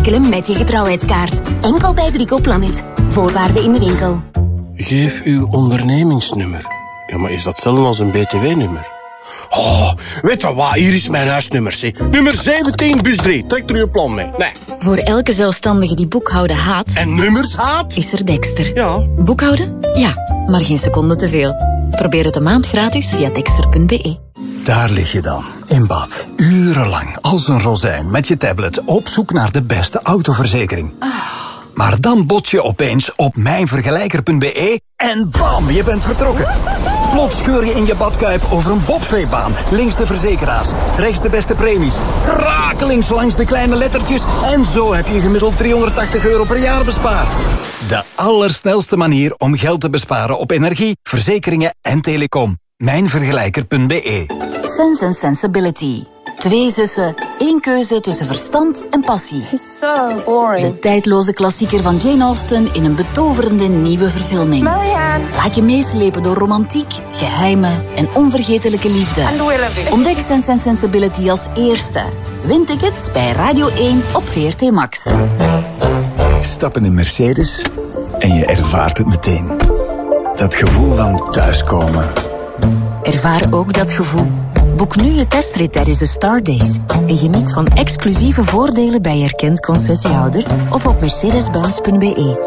verzekeren met je getrouwheidskaart. Enkel bij Brico Planet. Voorwaarden in de winkel. Geef uw ondernemingsnummer. Ja, maar is dat hetzelfde als een BTW-nummer? Oh, weet je wat? Hier is mijn huisnummer, C. Nummer 17, bus 3. Trek er uw plan mee. Nee. Voor elke zelfstandige die boekhouden haat... En nummers haat? Is er Dexter. Ja. Boekhouden? Ja, maar geen seconde te veel. Probeer het een maand gratis via dexter.be. Daar lig je dan, in bad, urenlang, als een rozijn, met je tablet, op zoek naar de beste autoverzekering. Maar dan bots je opeens op mijnvergelijker.be en bam, je bent vertrokken. Plots scheur je in je badkuip over een bobsleebaan. Links de verzekeraars, rechts de beste premies. Rakelings langs de kleine lettertjes. En zo heb je gemiddeld €380 per jaar bespaard. De allersnelste manier om geld te besparen op energie, verzekeringen en telecom. Mijnvergelijker.be. Sense and Sensibility. 2 zussen, 1 keuze tussen verstand en passie. So boring. De tijdloze klassieker van Jane Austen in een betoverende nieuwe verfilming. Marianne. Laat je meeslepen door romantiek, geheimen en onvergetelijke liefde. Ontdek Sense and Sensibility als eerste. Win tickets bij Radio 1 op VRT Max. Stap in een Mercedes en je ervaart het meteen. Dat gevoel van thuiskomen. Ervaar ook dat gevoel. Boek nu je testrit tijdens de Star Days en geniet van exclusieve voordelen bij erkend concessiehouder of op mercedes-benz.be.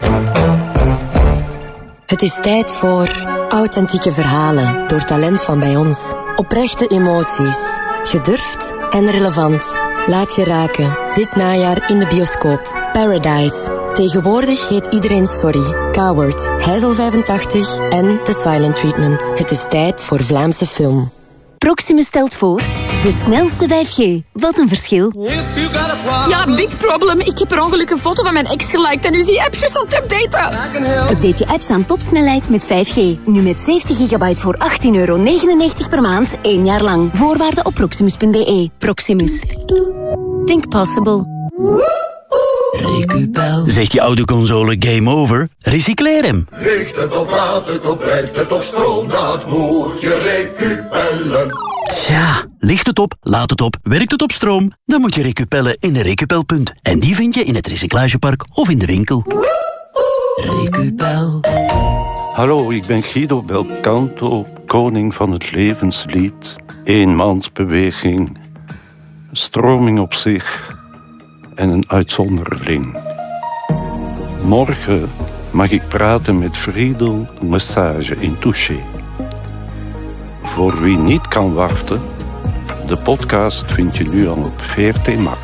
Het is tijd voor authentieke verhalen door talent van bij ons. Oprechte emoties, gedurfd en relevant. Laat je raken, dit najaar in de bioscoop. Paradise. Tegenwoordig heet iedereen Sorry, Coward, Heizel 85 en The Silent Treatment. Het is tijd voor Vlaamse film. Proximus stelt voor de snelste 5G. Wat een verschil. Ja, big problem. Ik heb per ongeluk een foto van mijn ex geliked en nu is die app juist aan het updaten. Update je apps aan topsnelheid met 5G. Nu met 70 gigabyte voor €18,99 per maand, 1 jaar lang. Voorwaarden op proximus.be. Proximus. Think possible. Recupel. Zegt je autoconsole game over? Recycleer hem. Richt het op, laat het op, werkt het op stroom, dat moet je recupellen. Tja, ligt het op, laat het op, werkt het op stroom? Dan moet je recupellen in een Recupelpunt. En die vind je in het recyclagepark of in de winkel. Recupel. Hallo, ik ben Guido Belcanto, koning van het levenslied. Eenmansbeweging, stroming op zich en een uitzonderling. Morgen mag ik praten met Friedel Massage in Touché. Voor wie niet kan wachten, de podcast vind je nu al op VRT Max.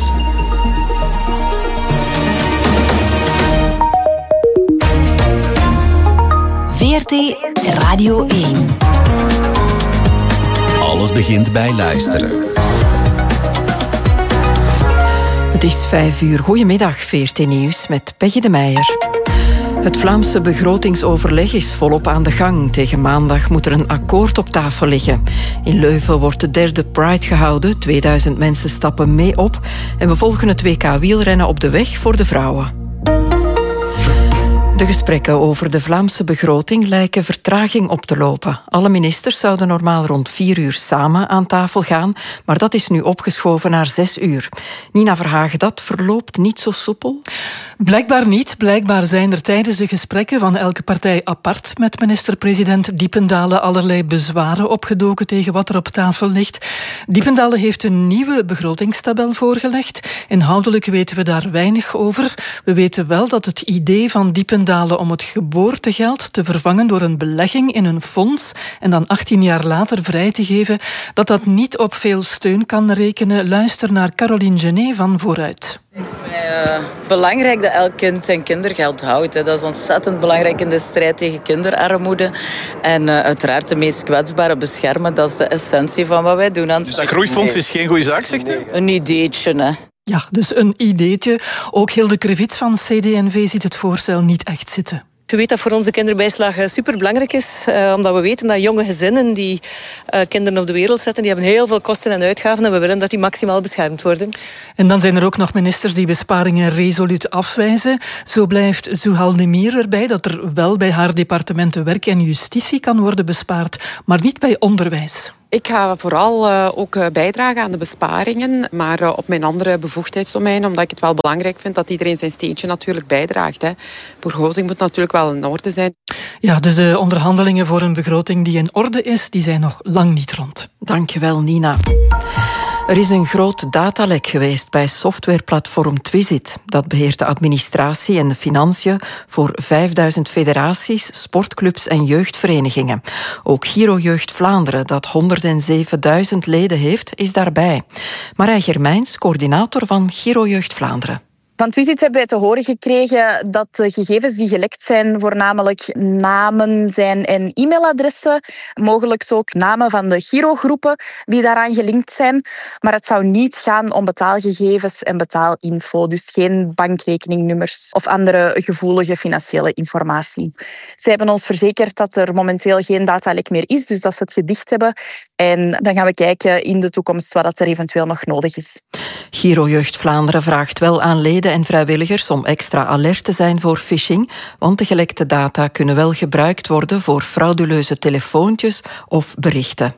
VRT Radio 1. Alles begint bij luisteren. Het is 5:00. Goedemiddag, VRT Nieuws met Peggy de Meijer. Het Vlaamse begrotingsoverleg is volop aan de gang. Tegen maandag moet er een akkoord op tafel liggen. In Leuven wordt de 3e Pride gehouden. 2000 mensen stappen mee op. En we volgen het WK wielrennen op de weg voor de vrouwen. De gesprekken over de Vlaamse begroting lijken vertraging op te lopen. Alle ministers zouden normaal rond 4:00 samen aan tafel gaan, maar dat is nu opgeschoven naar 6:00. Nina Verhagen, dat verloopt niet zo soepel? Blijkbaar niet. Blijkbaar zijn er tijdens de gesprekken van elke partij apart met minister-president Diependale allerlei bezwaren opgedoken tegen wat er op tafel ligt. Diependale heeft een nieuwe begrotingstabel voorgelegd. Inhoudelijk weten we daar weinig over. We weten wel dat het idee van Diependale om het geboortegeld te vervangen door een belegging in een fonds en dan 18 jaar later vrij te geven, dat niet op veel steun kan rekenen. Luister naar Caroline Genet van Vooruit. Het is mij belangrijk dat elk kind zijn kindergeld houdt. Dat is ontzettend belangrijk in de strijd tegen kinderarmoede. En uiteraard de meest kwetsbaren beschermen. Dat is de essentie van wat wij doen. Dus dat groeifonds is geen goede zaak, zegt u? Een ideetje, hè. Ja, dus een ideetje. Ook Hilde Krevits van CD&V ziet het voorstel niet echt zitten. Je weet dat voor onze kinderbijslag superbelangrijk is, omdat we weten dat jonge gezinnen die kinderen op de wereld zetten, die hebben heel veel kosten en uitgaven en we willen dat die maximaal beschermd worden. En dan zijn er ook nog ministers die besparingen resoluut afwijzen. Zo blijft Zuhal Demir erbij dat er wel bij haar departementen werk en justitie kan worden bespaard, maar niet bij onderwijs. Ik ga vooral ook bijdragen aan de besparingen, maar op mijn andere bevoegdheidsdomein, omdat ik het wel belangrijk vind dat iedereen zijn steentje natuurlijk bijdraagt. De begroting moet natuurlijk wel in orde zijn. Ja, dus de onderhandelingen voor een begroting die in orde is, die zijn nog lang niet rond. Dankjewel, Nina. Er is een groot datalek geweest bij softwareplatform Twisit. Dat beheert de administratie en de financiën voor 5000 federaties, sportclubs en jeugdverenigingen. Ook Giro Jeugd Vlaanderen, dat 107.000 leden heeft, is daarbij. Marij Germijns, coördinator van Giro Jeugd Vlaanderen. Van Twisit hebben wij te horen gekregen dat de gegevens die gelekt zijn voornamelijk namen zijn en e-mailadressen, mogelijk ook namen van de Giro-groepen die daaraan gelinkt zijn. Maar het zou niet gaan om betaalgegevens en betaalinfo, dus geen bankrekeningnummers of andere gevoelige financiële informatie. Zij hebben ons verzekerd dat er momenteel geen datalek meer is, dus dat ze het gedicht hebben. En dan gaan we kijken in de toekomst wat er eventueel nog nodig is. Giro Jeugd Vlaanderen vraagt wel aan leden en vrijwilligers om extra alert te zijn voor phishing, want de gelekte data kunnen wel gebruikt worden voor frauduleuze telefoontjes of berichten.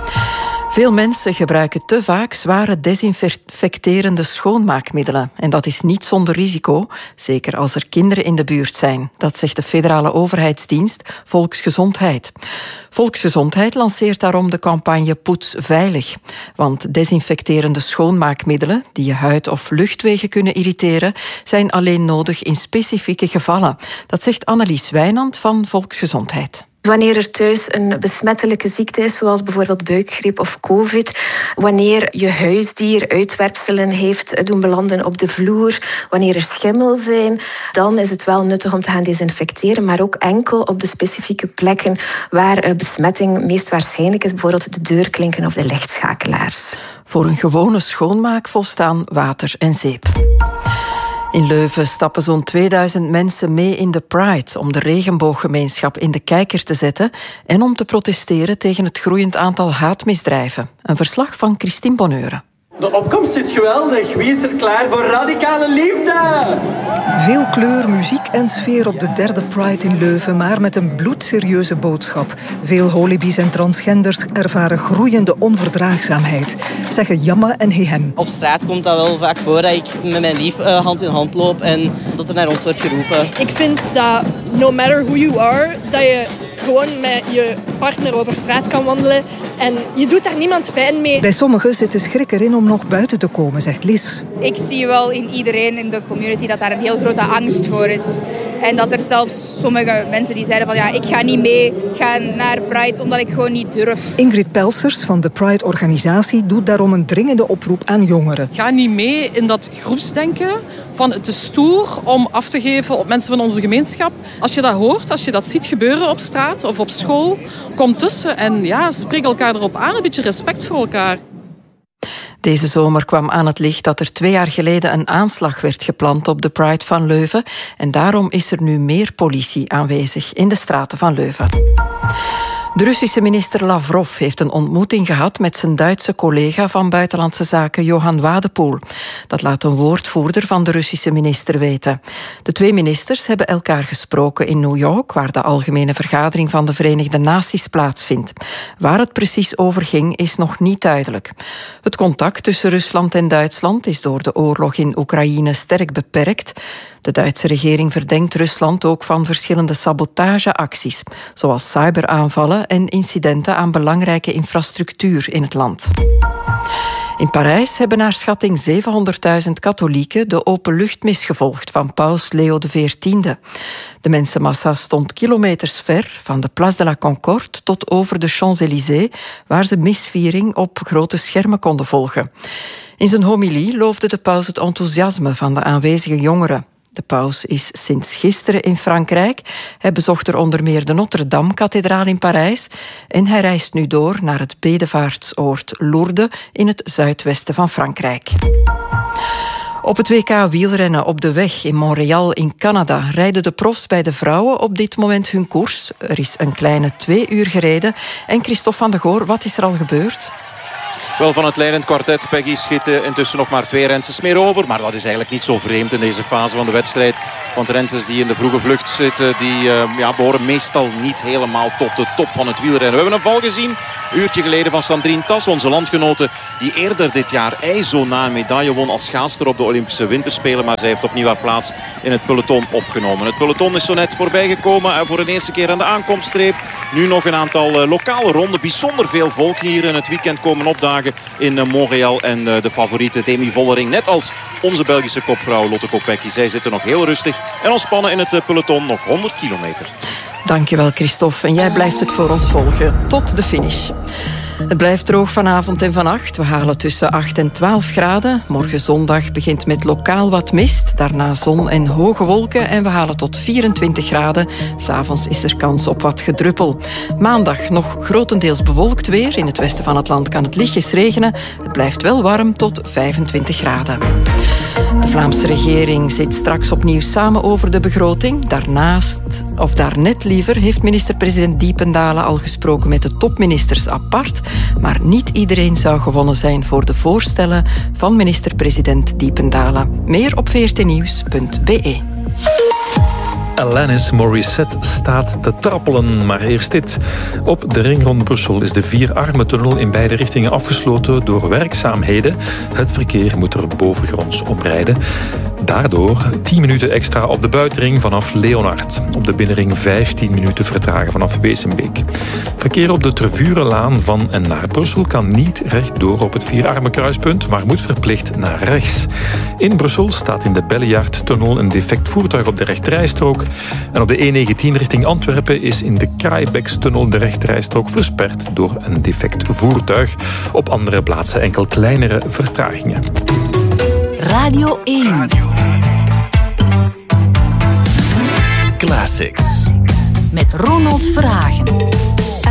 Veel mensen gebruiken te vaak zware desinfecterende schoonmaakmiddelen. En dat is niet zonder risico, zeker als er kinderen in de buurt zijn. Dat zegt de federale overheidsdienst Volksgezondheid. Volksgezondheid lanceert daarom de campagne Poets Veilig. Want desinfecterende schoonmaakmiddelen, die je huid of luchtwegen kunnen irriteren, zijn alleen nodig in specifieke gevallen. Dat zegt Annelies Wijnand van Volksgezondheid. Wanneer er thuis een besmettelijke ziekte is, zoals bijvoorbeeld buikgriep of covid, wanneer je huisdier uitwerpselen heeft doen belanden op de vloer, wanneer er schimmel zijn, dan is het wel nuttig om te gaan desinfecteren, maar ook enkel op de specifieke plekken waar besmetting meest waarschijnlijk is, bijvoorbeeld de deurklinken of de lichtschakelaars. Voor een gewone schoonmaak volstaan water en zeep. In Leuven stappen zo'n 2000 mensen mee in de Pride om de regenbooggemeenschap in de kijker te zetten en om te protesteren tegen het groeiend aantal haatmisdrijven. Een verslag van Christine Bonheuren. De opkomst is geweldig. Wie is er klaar voor radicale liefde? Veel kleur, muziek en sfeer op de derde Pride in Leuven, maar met een bloedserieuze boodschap. Veel holibies en transgenders ervaren groeiende onverdraagzaamheid, zeggen Jamme en Hehem. Op straat komt dat wel vaak voor dat ik met mijn lief hand in hand loop en dat er naar ons wordt geroepen. Ik vind dat no matter who you are, dat je gewoon met je partner over straat kan wandelen en je doet daar niemand pijn mee. Bij sommigen zit de schrik erin om nog buiten te komen, zegt Lies. Ik zie wel in iedereen in de community dat daar een heel grote angst voor is. En dat er zelfs sommige mensen die zeiden van ja, ik ga niet mee gaan naar Pride omdat ik gewoon niet durf. Ingrid Pelsers van de Pride-organisatie doet daarom een dringende oproep aan jongeren. Ga niet mee in dat groepsdenken van het is stoer om af te geven op mensen van onze gemeenschap. Als je dat hoort, als je dat ziet gebeuren op straat of op school, kom tussen en ja, spreek elkaar erop aan, een beetje respect voor elkaar. Deze zomer kwam aan het licht dat er 2 jaar geleden een aanslag werd gepland op de Pride van Leuven. En daarom is er nu meer politie aanwezig in de straten van Leuven. De Russische minister Lavrov heeft een ontmoeting gehad met zijn Duitse collega van Buitenlandse Zaken Johan Wadepoel. Dat laat een woordvoerder van de Russische minister weten. De 2 ministers hebben elkaar gesproken in New York, waar de Algemene Vergadering van de Verenigde Naties plaatsvindt. Waar het precies over ging, is nog niet duidelijk. Het contact tussen Rusland en Duitsland is door de oorlog in Oekraïne sterk beperkt. De Duitse regering verdenkt Rusland ook van verschillende sabotageacties, zoals cyberaanvallen en incidenten aan belangrijke infrastructuur in het land. In Parijs hebben naar schatting 700.000 katholieken de openluchtmis gevolgd van paus Leo XIV. De mensenmassa stond kilometers ver, van de Place de la Concorde tot over de Champs-Élysées, waar ze misviering op grote schermen konden volgen. In zijn homilie loofde de paus het enthousiasme van de aanwezige jongeren. De paus is sinds gisteren in Frankrijk. Hij bezocht er onder meer de Notre-Dame-kathedraal in Parijs en hij reist nu door naar het bedevaartsoord Lourdes in het zuidwesten van Frankrijk. Op het WK wielrennen op de weg in Montreal in Canada rijden de profs bij de vrouwen op dit moment hun koers. Er is een kleine 2 uur gereden. En Christophe van de Goor, wat is er al gebeurd? Wel, van het leidend kwartet, Peggy, schieten intussen nog maar 2 rensters meer over. Maar dat is eigenlijk niet zo vreemd in deze fase van de wedstrijd. Want rensters die in de vroege vlucht zitten, die behoren meestal niet helemaal tot de top van het wielrennen. We hebben een val gezien Een uurtje geleden van Sandrine Tas, onze landgenote, die eerder dit jaar IJzo na een medaille won als schaatster op de Olympische Winterspelen. Maar zij heeft opnieuw haar plaats in het peloton opgenomen. Het peloton is zo net voorbij gekomen voor de eerste keer aan de aankomststreep. Nu nog een aantal lokale ronden. Bijzonder veel volk hier in het weekend komen opdagen in Montreal. En de favoriete Demi Vollering, net als onze Belgische kopvrouw Lotte Kopecky. Zij zitten nog heel rustig en ontspannen in het peloton. Nog 100 kilometer. Dankjewel, Christophe. En jij blijft het voor ons volgen tot de finish. Het blijft droog vanavond en vannacht. We halen tussen 8 en 12 graden. Morgen zondag begint met lokaal wat mist. Daarna zon en hoge wolken. En we halen tot 24 graden. 'S Avonds is er kans op wat gedruppel. Maandag nog grotendeels bewolkt weer. In het westen van het land kan het lichtjes regenen. Het blijft wel warm tot 25 graden. De Vlaamse regering zit straks opnieuw samen over de begroting. Daarnet liever, heeft minister-president Diependalen al gesproken met de topministers apart. Maar niet iedereen zou gewonnen zijn voor de voorstellen van minister-president Diependalen. Meer op vrtnieuws.be. Alanis Morissette staat te trappelen, maar eerst dit. Op de ring rond Brussel is de 4-armentunnel in beide richtingen afgesloten door werkzaamheden. Het verkeer moet er bovengronds omrijden. Daardoor 10 minuten extra op de buitenring vanaf Leonard. Op de binnenring 15 minuten vertragen vanaf Wezenbeek. Verkeer op de Tervurenlaan van en naar Brussel kan niet rechtdoor op het 4-armenkruispunt, maar moet verplicht naar rechts. In Brussel staat in de Bellejaardtunnel een defect voertuig op de rechterrijstrook. En op de E19 richting Antwerpen is in de Kraaibekstunnel de rechterrijstrook versperd door een defect voertuig. Op andere plaatsen enkel kleinere vertragingen. Radio 1. Classics. Met Ronald Verhagen.